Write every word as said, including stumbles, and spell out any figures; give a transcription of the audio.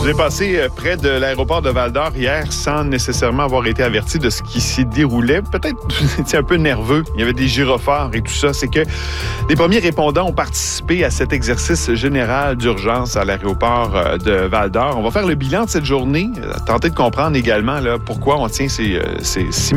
J'ai passé près de l'aéroport de Val-d'Or hier sans nécessairement avoir été averti de ce qui s'y déroulait. Peut-être vous étiez un peu nerveux. Il y avait des gyrophares et tout ça. C'est que les premiers répondants ont participé à cet exercice général d'urgence à l'aéroport de Val-d'Or. On va faire le bilan de cette journée, tenter de comprendre également là, pourquoi on tient ces, ces six